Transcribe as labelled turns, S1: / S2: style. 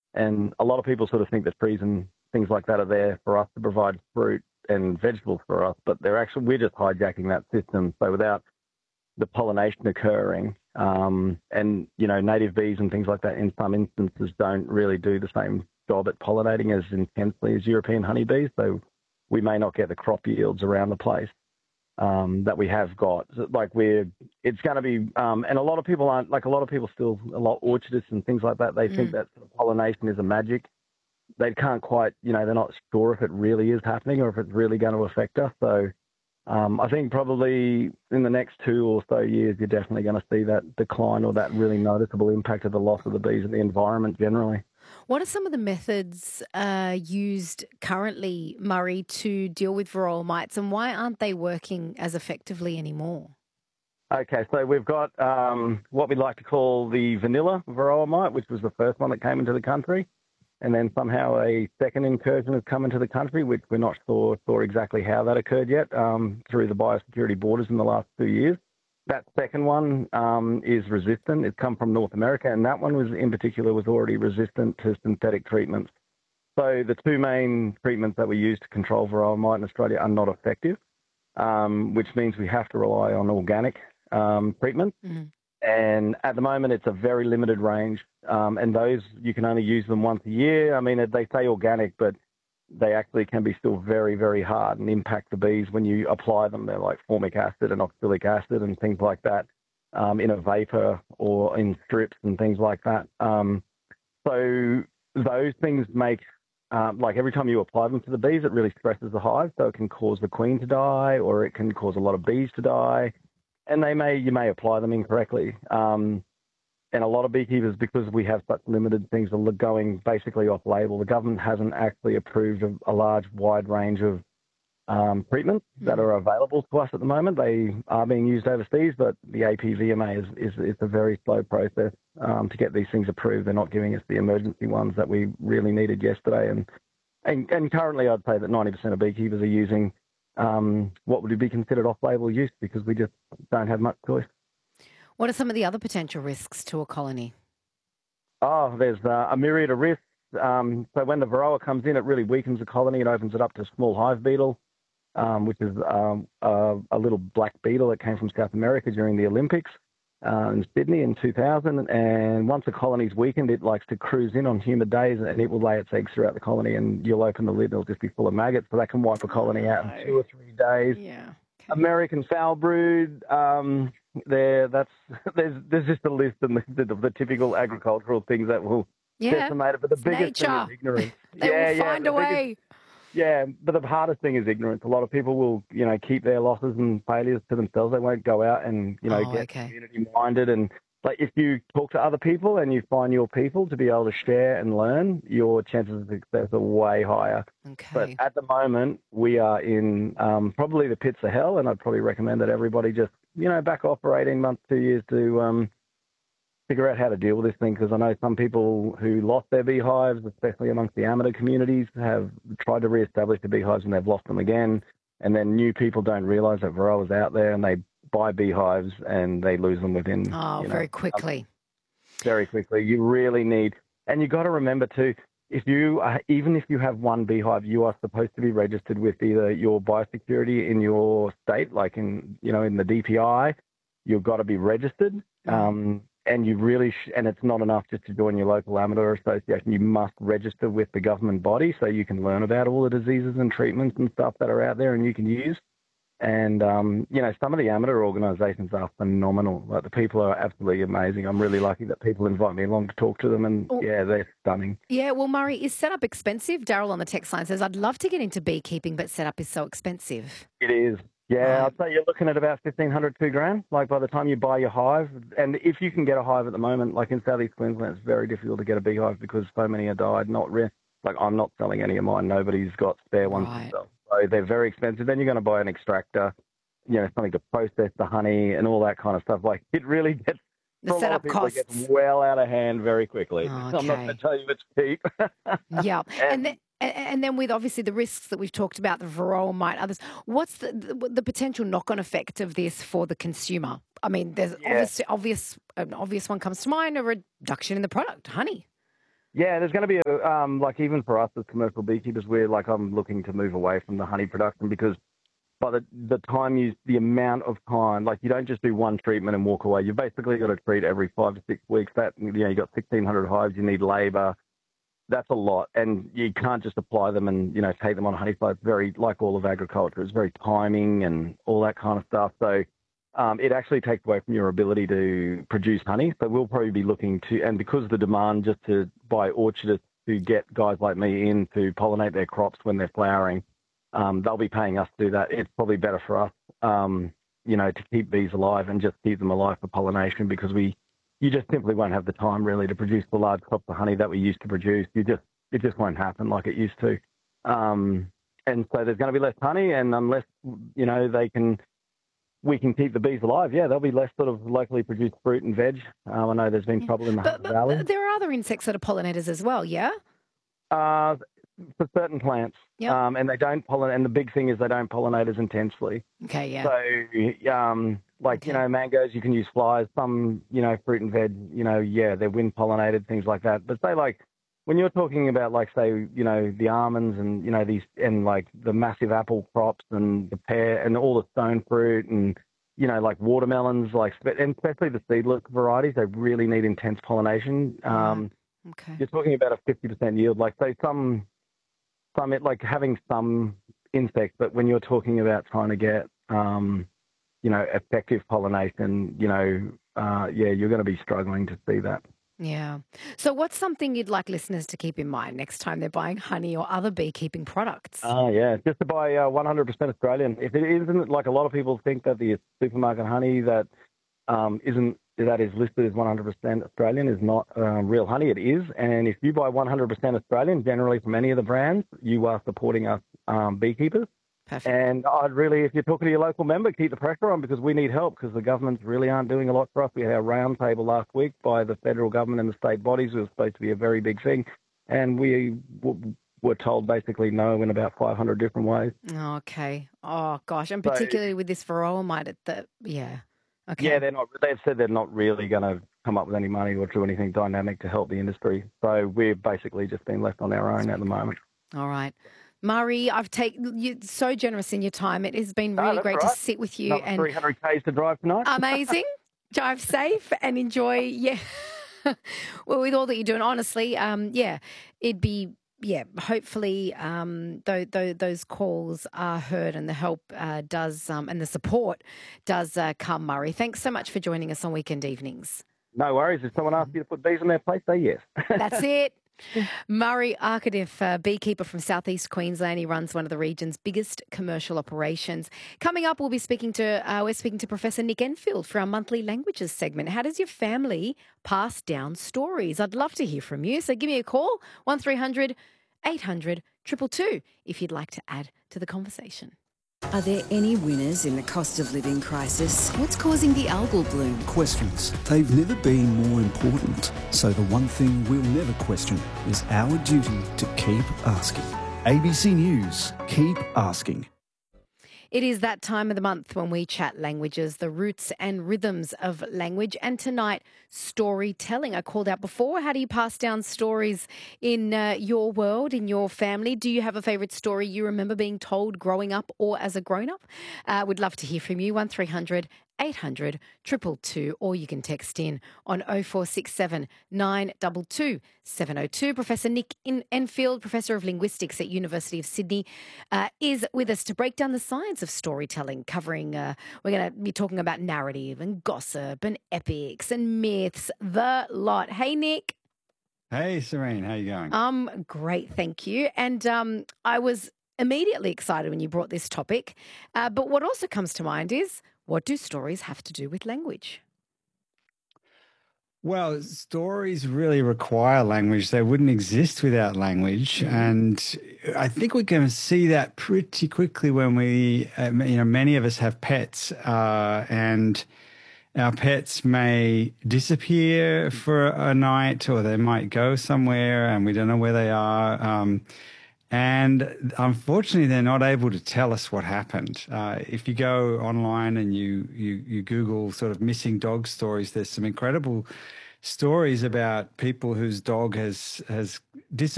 S1: And a lot of people sort of think that trees and things like that are there for us to provide fruit and vegetables for us, but we're just hijacking that system. So without the pollination occurring, and, native bees and things like that in some instances don't really do the same job at pollinating as intensely as European honeybees. So we may not get the crop yields around the place that we have got. It's going to be, and a lot of people aren't, a lot of people still, a lot of orchardists and things like that, they think that sort of pollination is a magic. They can't quite, they're not sure if it really is happening or if it's really going to affect us. So I think probably in the next 2 or so years, you're definitely going to see that decline or that really noticeable impact of the loss of the bees in the environment generally.
S2: What are some of the methods used currently, Murray, to deal with varroa mites, and why aren't they working as effectively anymore?
S1: Okay, so we've got what we like to call the vanilla varroa mite, which was the first one that came into the country. And then somehow a second incursion has come into the country, which we're not sure exactly how that occurred yet, through the biosecurity borders in the last 2 years. That second one is resistant. It's come from North America, and that one was already resistant to synthetic treatments. So the 2 main treatments that we use to control varroa mite in Australia are not effective, which means we have to rely on organic treatments. Mm-hmm. And at the moment, it's a very limited range, and those, you can only use them once a year. I mean, they say organic, but they actually can be still very, very hard and impact the bees when you apply them. They're like formic acid and oxalic acid and things like that, in a vapor or in strips and things like that. So those things make, every time you apply them to the bees, it really stresses the hive. So it can cause the queen to die, or it can cause a lot of bees to die. And you may apply them incorrectly. And a lot of beekeepers, because we have such limited things, are going basically off-label. The government hasn't actually approved a large, wide range of treatments that are available to us at the moment. They are being used overseas, but the APVMA is a very slow process to get these things approved. They're not giving us the emergency ones that we really needed yesterday. And currently, I'd say that 90% of beekeepers are using what would be considered off-label use because we just don't have much choice.
S2: What are some of the other potential risks to a colony?
S1: Oh, there's a myriad of risks. So when the varroa comes in, it really weakens the colony. It opens it up to small hive beetle, which is a little black beetle that came from South America during the Olympics in Sydney in 2000. And once a colony's weakened, it likes to cruise in on humid days, and it will lay its eggs throughout the colony, and you'll open the lid and it'll just be full of maggots. So that can wipe a colony out in 2 or 3 days.
S2: Yeah. Okay.
S1: American foul brood, there's just a list of the typical agricultural things that will decimate it. But the biggest thing is ignorance.
S2: They will find a way.
S1: Yeah, but the hardest thing is ignorance. A lot of people will, keep their losses and failures to themselves. They won't go out and, get community-minded. And if you talk to other people and you find your people to be able to share and learn, your chances of success are way higher.
S2: Okay.
S1: But at the moment, we are in probably the pits of hell, and I'd probably recommend that everybody just, back off for 18 months, 2 years to figure out how to deal with this thing, because I know some people who lost their beehives, especially amongst the amateur communities, have tried to re-establish the beehives and they've lost them again. And then new people don't realise that varroa is out there, and they buy beehives and they lose them within
S2: very quickly.
S1: Very quickly. You really need, and you got to remember too, even if you have one beehive, you are supposed to be registered with either your biosecurity in your state, like in the DPI. You've got to be registered. And you really, and it's not enough just to join your local amateur association. You must register with the government body so you can learn about all the diseases and treatments and stuff that are out there and you can use. And, some of the amateur organisations are phenomenal. Like, the people are absolutely amazing. I'm really lucky that people invite me along to talk to them, and, they're stunning.
S2: Yeah, well, Murray, is setup expensive? Daryl on the text line says, I'd love to get into beekeeping, but setup is so expensive.
S1: It is. Yeah, I'd say you're looking at about $1,500, $2,000, by the time you buy your hive. And if you can get a hive at the moment, like in Southeast Queensland, it's very difficult to get a beehive because so many are died. I'm not selling any of mine. Nobody's got spare ones to sell. So they're very expensive. Then you're going to buy an extractor, something to process the honey and all that kind of stuff. Like, it really gets,
S2: the setup costs.
S1: It gets well out of hand very quickly.
S2: Okay.
S1: I'm not going to tell you it's cheap.
S2: Yeah. And then with obviously the risks that we've talked about, the varroa mite, others, what's the potential knock-on effect of this for the consumer? I mean, there's an obvious one comes to mind, a reduction in the product, honey.
S1: Yeah, there's going to be like even for us as commercial beekeepers, I'm looking to move away from the honey production because by the time the amount of time, like you don't just do one treatment and walk away. You've basically got to treat every 5 to 6 weeks. You've got 1,600 hives. You need labour. That's a lot, and you can't just apply them and take them on a honey fly. It's very like all of agriculture. It's very timing and all that kind of stuff. So it actually takes away from your ability to produce honey. So we'll probably be looking to, and because the demand just by orchardists to get guys like me in to pollinate their crops when they're flowering, they'll be paying us to do that. It's probably better for us, to keep bees alive and just keep them alive for pollination because you just simply won't have the time really to produce the large crops of honey that we used to produce. It just won't happen like it used to. And so there's going to be less honey, and unless, we can keep the bees alive, there'll be less sort of locally produced fruit and veg. I know there's been trouble in the Hunter Valley.
S2: But there are other insects that are pollinators as well, yeah?
S1: For certain plants.
S2: Yep.
S1: And they don't pollinate, and the big thing is they don't pollinate as intensely.
S2: Okay, yeah.
S1: So, mangoes, you can use flies. Some, fruit and veg, they're wind pollinated, things like that. But say, when you're talking about, the almonds and, these, and, the massive apple crops and the pear and all the stone fruit and, watermelons, and especially the seedless varieties, they really need intense pollination.
S2: Okay.
S1: You're talking about a 50% yield. Having some insects, but when you're talking about trying to get, effective pollination, you're going to be struggling to see that.
S2: Yeah. So what's something you'd like listeners to keep in mind next time they're buying honey or other beekeeping products?
S1: Just to buy 100% Australian. If it isn't, like a lot of people think that the supermarket honey that is listed as 100% Australian is not real honey. It is. And if you buy 100% Australian, generally from any of the brands, you are supporting us beekeepers.
S2: Perfect.
S1: And I'd really, if you're talking to your local member, keep the pressure on because we need help because the governments really aren't doing a lot for us. We had our round table last week by the federal government and the state bodies. It was supposed to be a very big thing. And we were told basically no in about 500 different ways.
S2: Okay. Oh, gosh. And particularly with this varroa mite, Okay.
S1: Yeah, they've said they're not really going to come up with any money or do anything dynamic to help the industry. So we've basically just been left on our own at the moment.
S2: All right. Murray, you're so generous in your time. It has been really great to sit with you.
S1: Another 300 Ks to drive tonight.
S2: Amazing. Drive safe and enjoy. Yeah. Well, with all that you're doing, honestly, it'd be, hopefully those calls are heard and the help does and the support does come, Murray. Thanks so much for joining us on Weekend Evenings.
S1: No worries. If someone asks you to put bees in their place, say yes.
S2: That's it. Murray Arkadeff, beekeeper from southeast Queensland. He runs one of the region's biggest commercial operations. Coming up, we're speaking to Professor Nick Enfield for our monthly languages segment. How does your family pass down stories? I'd love to hear from you. So give me a call, 1300 800 222, if you'd like to add to the conversation.
S3: Are there any winners in the cost of living crisis? What's causing the algal bloom?
S4: Questions. They've never been more important. So the one thing we'll never question is our duty to keep asking. ABC News, keep asking.
S2: It is that time of the month when we chat languages, the roots and rhythms of language, and tonight, storytelling. I called out before, how do you pass down stories in your world, in your family? Do you have a favourite story you remember being told growing up or as a grown-up? We'd love to hear from you, 1300 800 222, or you can text in on 0467 922 702. Professor Nick Enfield, Professor of Linguistics at University of Sydney, is with us to break down the science of storytelling, covering, we're going to be talking about narrative and gossip and epics and myths, the lot. Hey, Nick.
S5: Hey, Serene, how you going?
S2: Great, thank you. And I was immediately excited when you brought this topic, but what also comes to mind is, what do stories have to do with language?
S5: Well, stories really require language. They wouldn't exist without language. And I think we can see that pretty quickly when many of us have pets, and our pets may disappear for a night, or they might go somewhere and we don't know where they are. And unfortunately, they're not able to tell us what happened. If you go online and you Google sort of missing dog stories, there's some incredible stories about people whose dog has disappeared